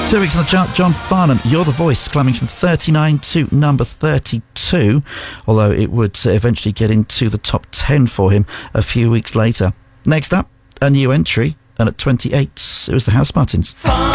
2 weeks on the chart, John Farnham, You're the Voice, climbing from 39 to number 32, although it would eventually get into the top 10 for him a few weeks later. Next up, a new entry, and at 28, it was the Housemartins.